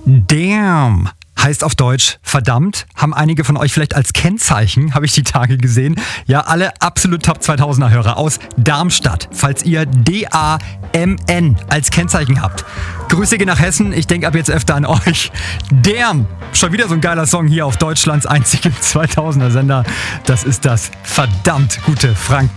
Damn heißt auf Deutsch verdammt, haben einige von euch vielleicht als Kennzeichen, habe ich die Tage gesehen. Ja, alle absolut Top 2000er Hörer aus Darmstadt, falls ihr DAMN als Kennzeichen habt. Grüße gehen nach Hessen, ich denke ab jetzt öfter an euch. Damn, schon wieder so ein geiler Song hier auf Deutschlands einzigem 2000er Sender. Das ist das verdammt gute Franken.